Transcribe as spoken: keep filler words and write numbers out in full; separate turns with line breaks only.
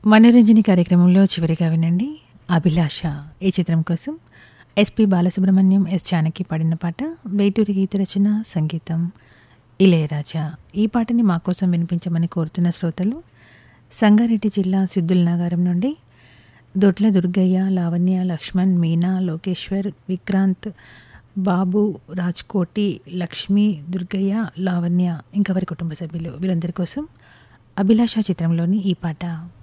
మనోరంజని కార్యక్రమంలో చివరిగా వినండి 'అభిలాష' ఈ చిత్రం కోసం ఎస్పి బాలసుబ్రహ్మణ్యం, ఎస్ జానకి పాడిన పాట. వేటూరి గీత రచన, సంగీతం ఇళయరాజా. ఈ పాటని మా కోసం వినిపించమని కోరుతున్న శ్రోతలు సంగారెడ్డి జిల్లా సిద్దుల నాగారం నుండి దొడ్ల దుర్గయ్య, లావణ్య, లక్ష్మణ్, మీనా, లోకేశ్వర్, విక్రాంత్, బాబు, రాజ్కోటి, లక్ష్మి, దుర్గయ్య, లావణ్య ఇంకా వారి కుటుంబ సభ్యులు వీరందరి కోసం 'అభిలాష' చిత్రంలోని ఈ పాట.